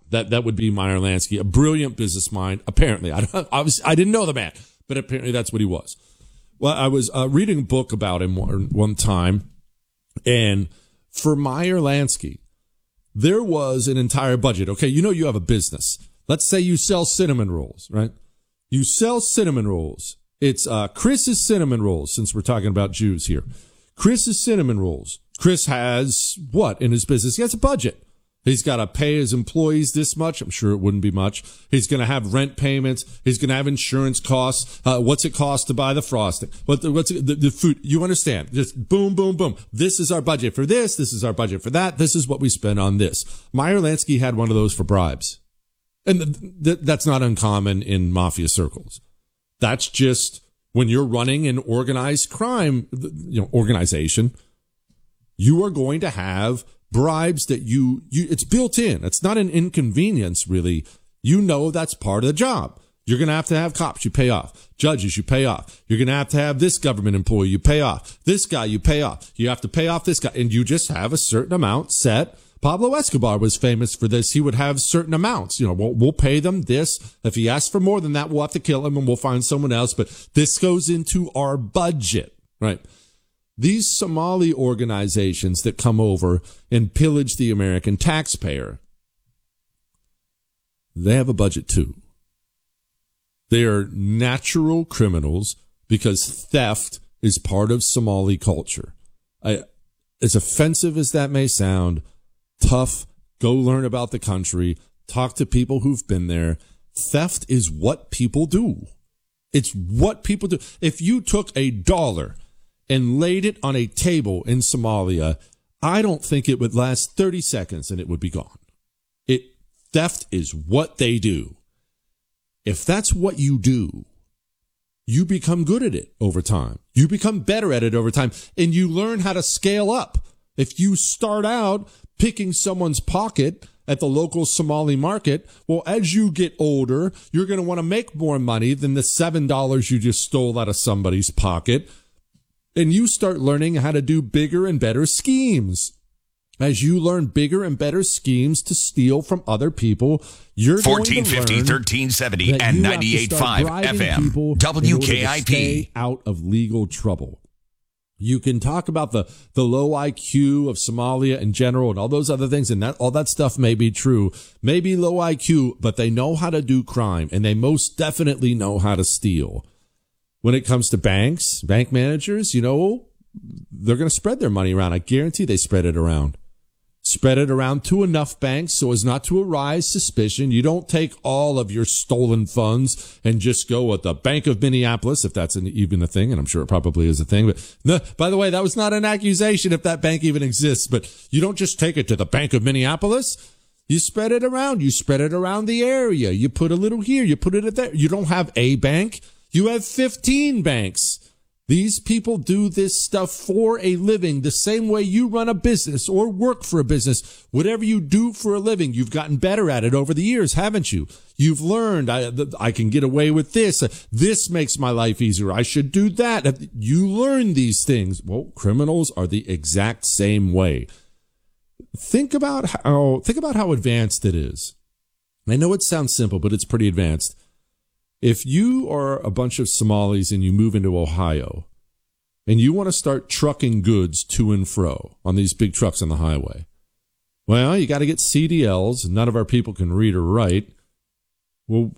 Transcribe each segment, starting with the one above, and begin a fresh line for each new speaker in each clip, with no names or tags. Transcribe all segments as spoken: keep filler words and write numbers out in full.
That that would be Meyer Lansky, a brilliant business mind. Apparently, I don't, obviously I didn't know the man, but apparently that's what he was. Well, I was uh, reading a book about him one, one time, and for Meyer Lansky, there was an entire budget. Okay, you know you have a business. Let's say you sell cinnamon rolls, right? You sell cinnamon rolls. It's uh, Chris's cinnamon rolls, since we're talking about Jews here. Chris's cinnamon rolls. Chris has what in his business? He has a budget. He's got to pay his employees this much. I'm sure it wouldn't be much. He's going to have rent payments. He's going to have insurance costs. Uh, what's it cost to buy the frosting? What the, what's it, the, the food? You understand? Just boom, boom, boom. This is our budget for this. This is our budget for that. This is what we spend on this. Meyer Lansky had one of those for bribes. And th- th- that's not uncommon in mafia circles. That's just when you're running an organized crime, you know, organization, you are going to have bribes that you, you, it's built in. It's not an inconvenience, really. You know that's part of the job. You're going to have to have cops you pay off. Judges you pay off. You're going to have to have this government employee you pay off. This guy you pay off. You have to pay off this guy. And you just have a certain amount set. Pablo Escobar was famous for this. He would have certain amounts. You know, we'll, we'll pay them this. If he asks for more than that, we'll have to kill him and we'll find someone else. But this goes into our budget, right? These Somali organizations that come over and pillage the American taxpayer, they have a budget too. They are natural criminals because theft is part of Somali culture. I, as offensive as that may sound, tough, go learn about the country, talk to people who've been there. Theft is what people do. It's what people do. If you took a dollar and laid it on a table in Somalia, I don't think it would last thirty seconds and it would be gone. It, theft is what they do. If that's what you do, you become good at it over time. You become better at it over time, and you learn how to scale up. If you start out picking someone's pocket at the local Somali market, well, as you get older, you're going to want to make more money than the seven dollars you just stole out of somebody's pocket. And you start learning how to do bigger and better schemes. As you learn bigger and better schemes to steal from other people, you're
fourteen fifty, thirteen seventy, and ninety-eight point five F M. W K I P.
Stay out of legal trouble. You can talk about the, the low I Q of Somalia in general and all those other things, and that all that stuff may be true. Maybe low I Q, but they know how to do crime, and they most definitely know how to steal. When it comes to banks, bank managers, you know, they're going to spread their money around. I guarantee they spread it around. Spread it around to enough banks so as not to arise suspicion. You don't take all of your stolen funds and just go with the Bank of Minneapolis, if that's an, even a thing, and I'm sure it probably is a thing. But no, by the way, that was not an accusation if that bank even exists. But you don't just take it to the Bank of Minneapolis. You spread it around. You spread it around the area. You put a little here. You put it there. You don't have a bank. You have fifteen banks. These people do this stuff for a living, the same way you run a business or work for a business. Whatever you do for a living, you've gotten better at it over the years, haven't you? You've learned, I, I can get away with this. This makes my life easier. I should do that. You learn these things. Well, criminals are the exact same way. Think about how, think about how advanced it is. I know it sounds simple, but it's pretty advanced. If you are a bunch of Somalis and you move into Ohio and you want to start trucking goods to and fro on these big trucks on the highway, well, you got to get C D Ls. None of our people can read or write. Well,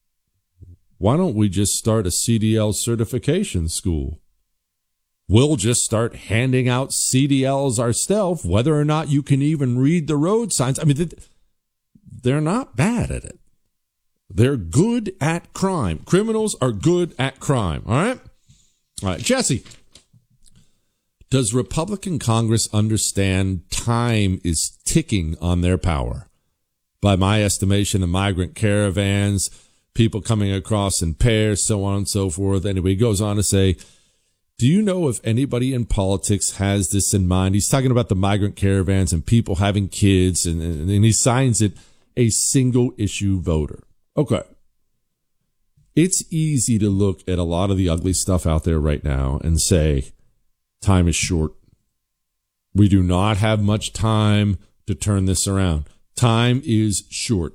why don't we just start a C D L certification school? We'll just start handing out C D Ls ourselves, whether or not you can even read the road signs. I mean, they're not bad at it. They're good at crime. Criminals are good at crime. All right? All right, Jesse. Does Republican Congress understand time is ticking on their power? By my estimation, the migrant caravans, people coming across in pairs, so on and so forth. Anyway, he goes on to say, do you know if anybody in politics has this in mind? He's talking about the migrant caravans and people having kids, and, and, and he signs it a single issue voter. Okay. It's easy to look at a lot of the ugly stuff out there right now and say, time is short. We do not have much time to turn this around. Time is short.